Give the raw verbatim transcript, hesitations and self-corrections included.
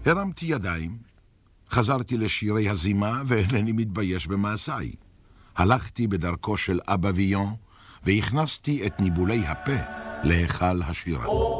הרמתי ידיים, חזרתי לשירי הזימה ואינני מתבייש במעשיי. הלכתי בדרכו של אבא ויון והכנסתי את ניבולי הפה להיכל השירה.